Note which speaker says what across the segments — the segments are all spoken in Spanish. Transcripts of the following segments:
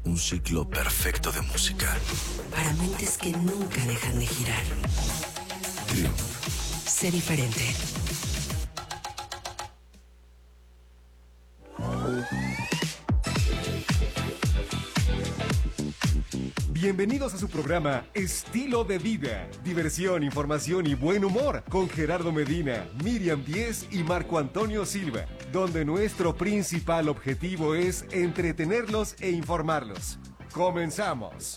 Speaker 1: Un ciclo perfecto de música.
Speaker 2: Para mentes que nunca dejan de girar.
Speaker 1: Triumph.
Speaker 2: Sé diferente.
Speaker 3: Bienvenidos a su programa Estilo de Vida. Diversión, información y buen humor con Gerardo Medina, Miriam Díez y Marco Antonio Silva, donde nuestro principal objetivo es entretenerlos e informarlos. ¡Comenzamos!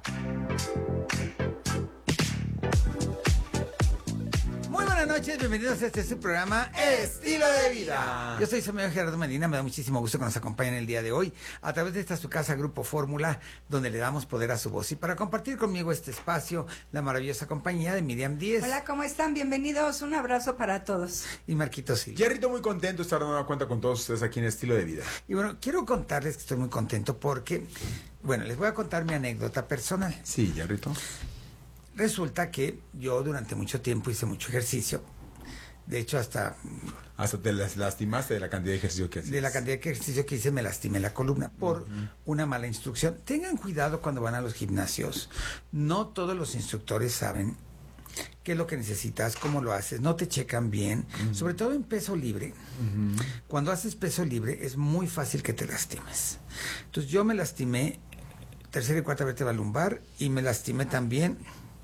Speaker 4: Muy buenas noches, bienvenidos a este programa Estilo de Vida. Yo soy su amigo Gerardo Medina, me da muchísimo gusto que nos acompañen el día de hoy a través de esta su casa Grupo Fórmula, donde le damos poder a su voz. Y para compartir conmigo este espacio, la maravillosa compañía de Miriam Díez.
Speaker 5: Hola, ¿cómo están? Bienvenidos, un abrazo para todos.
Speaker 4: Y Marquito Silva.
Speaker 6: Jerrito, muy contento de estar de nueva cuenta con todos ustedes aquí en Estilo de Vida.
Speaker 4: Y bueno, quiero contarles que estoy muy contento porque, bueno, les voy a contar mi anécdota personal.
Speaker 6: Sí, Jerrito.
Speaker 4: Resulta que yo durante mucho tiempo hice mucho ejercicio. De hecho, hasta
Speaker 6: te lastimaste de la cantidad de ejercicio que haces.
Speaker 4: De la cantidad de ejercicio que hice me lastimé la columna por una mala instrucción. Tengan cuidado cuando van a los gimnasios. No todos los instructores saben qué es lo que necesitas, cómo lo haces, no te checan bien, sobre todo en peso libre. Cuando haces peso libre es muy fácil que te lastimes. Entonces yo me lastimé tercera y cuarta vértebra lumbar y me lastimé también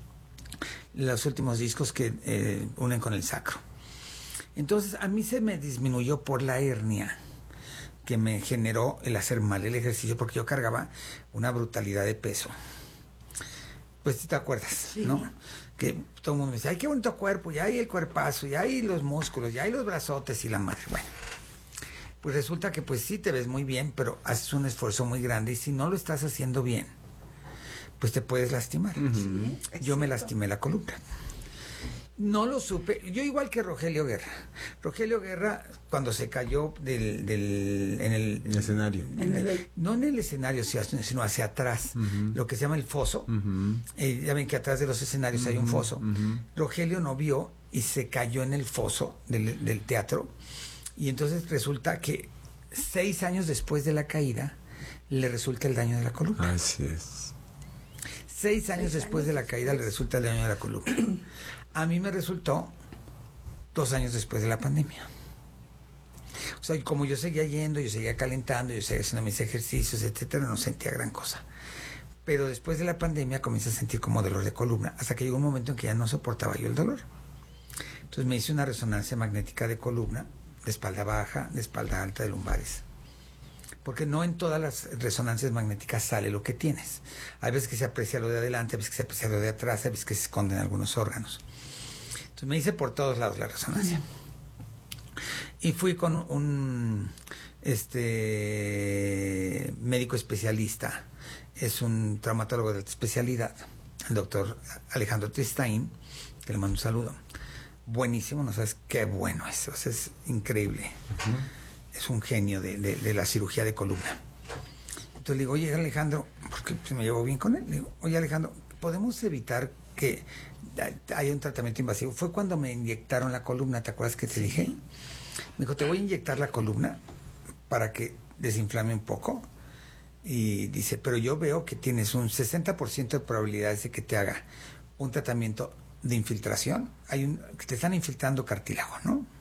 Speaker 4: los últimos discos que unen con el sacro. Entonces a mí se me disminuyó por la hernia que me generó el hacer mal el ejercicio, porque yo cargaba una brutalidad de peso. Pues si te acuerdas, sí, ¿no? Que todo el mundo me dice, ay, qué bonito cuerpo, ya hay el cuerpazo, ya hay los músculos, ya hay los brazotes y la madre. Bueno, pues resulta que pues sí te ves muy bien, pero haces un esfuerzo muy grande y si no lo estás haciendo bien, pues te puedes lastimar. Sí, yo me lastimé la columna. No lo supe. Yo igual que Rogelio Guerra. Rogelio Guerra, cuando se cayó en el
Speaker 6: escenario.
Speaker 4: No en el escenario, sino hacia atrás. Lo que se llama el foso. Ya ven que atrás de los escenarios hay un foso. Rogelio no vio y se cayó en el foso del teatro. Y entonces resulta que 6 años después de la caída, le resulta el daño de la columna.
Speaker 6: Así es.
Speaker 4: 6 años después de la caída le resulta el daño de la columna. A mí me resultó 2 años después de la pandemia. O sea, como yo seguía yendo, yo seguía calentando, yo seguía haciendo mis ejercicios, etcétera, no sentía gran cosa. Pero después de la pandemia comencé a sentir como dolor de columna, hasta que llegó un momento en que ya no soportaba yo el dolor. Entonces me hice una resonancia magnética de columna, de espalda baja, de espalda alta, de lumbares. Porque no en todas las resonancias magnéticas sale lo que tienes. Hay veces que se aprecia lo de adelante, hay veces que se aprecia lo de atrás, hay veces que se esconden algunos órganos. Entonces me hice por todos lados la resonancia. Y fui con un médico especialista, es un traumatólogo de alta especialidad, el doctor Alejandro Tristain, que le mando un saludo. Buenísimo, no sabes qué bueno es, o sea, es increíble. Es un genio de la cirugía de columna. Entonces le digo, oye Alejandro, porque pues, me llevo bien con él, le digo, oye Alejandro, ¿podemos evitar que haya un tratamiento invasivo? Fue cuando me inyectaron la columna, ¿te acuerdas que te dije? Me dijo, te voy a inyectar la columna para que desinflame un poco. Y dice, pero yo veo que tienes un 60% de probabilidades de que te haga un tratamiento de infiltración. Que te están infiltrando cartílago, ¿no?